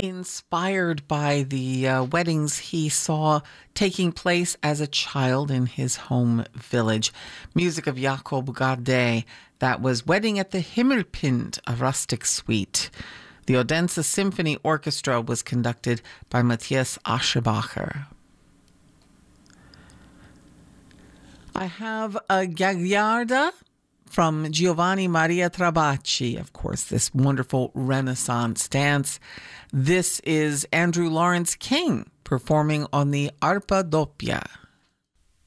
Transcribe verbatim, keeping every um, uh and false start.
inspired by the uh, weddings he saw taking place as a child in his home village. Music of Jacob Gade, that was Wedding at the Himmelpind, a rustic suite. The Odense Symphony Orchestra was conducted by Matthias Aschebacher. I have a Gagliarda from Giovanni Maria Trabacci, of course, this wonderful Renaissance dance. This is Andrew Lawrence King performing on the arpa doppia.